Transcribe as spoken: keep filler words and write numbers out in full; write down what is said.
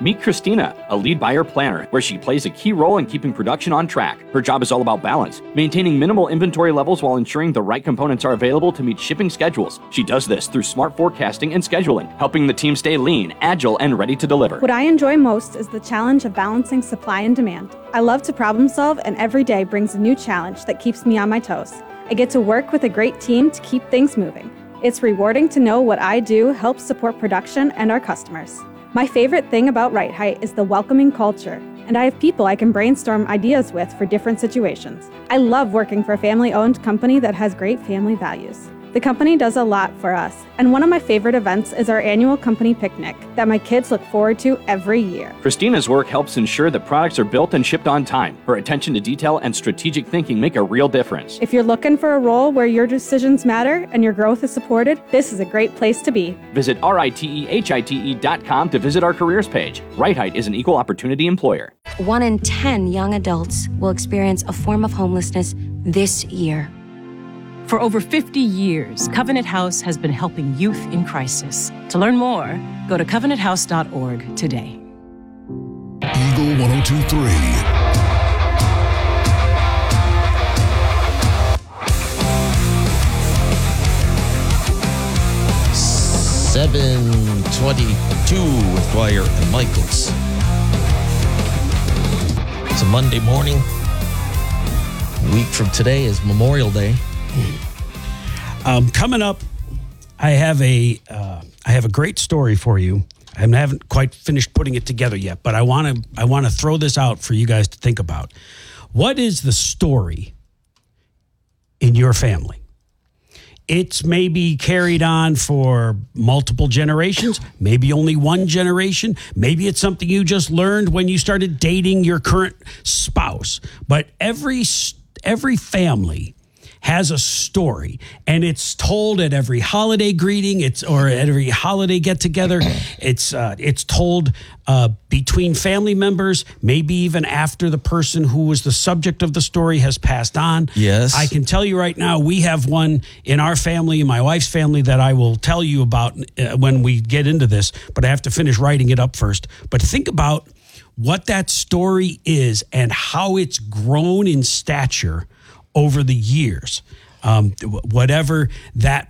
Meet Christina, a lead buyer planner, where she plays a key role in keeping production on track. Her job is all about balance, maintaining minimal inventory levels while ensuring the right components are available to meet shipping schedules. She does this through smart forecasting and scheduling, helping the team stay lean, agile, and ready to deliver. What I enjoy most is the challenge of balancing supply and demand. I love to problem solve, and every day brings a new challenge that keeps me on my toes. I get to work with a great team to keep things moving. It's rewarding to know what I do helps support production and our customers. My favorite thing about Right Height is the welcoming culture, and I have people I can brainstorm ideas with for different situations. I love working for a family-owned company that has great family values. The company does a lot for us, and one of my favorite events is our annual company picnic that my kids look forward to every year. Christina's work helps ensure that products are built and shipped on time. Her attention to detail and strategic thinking make a real difference. If you're looking for a role where your decisions matter and your growth is supported, this is a great place to be. Visit R I T E H I T E dot com to visit our careers page. Right Height is an equal opportunity employer. One in ten young adults will experience a form of homelessness this year. For over fifty years, Covenant House has been helping youth in crisis. To learn more, go to covenant house dot org today. Eagle one oh two point three. seven twenty-two with Dwyer and Michaels. It's a Monday morning. A week from today is Memorial Day. Um, coming up, I have a uh, I have a great story for you. I haven't quite finished putting it together yet, but I want to I want to throw this out for you guys to think about. What is the story in your family? It's maybe carried on for multiple generations, maybe only one generation. Maybe it's something you just learned when you started dating your current spouse. But every every family has a story, and it's told at every holiday greeting, it's or at every holiday get together. It's uh, it's told uh, between family members, maybe even after the person who was the subject of the story has passed on. Yes, I can tell you right now, we have one in our family, my wife's family, that I will tell you about uh, when we get into this. But I have to finish writing it up first. But think about what that story is and how it's grown in stature over the years. Um, whatever that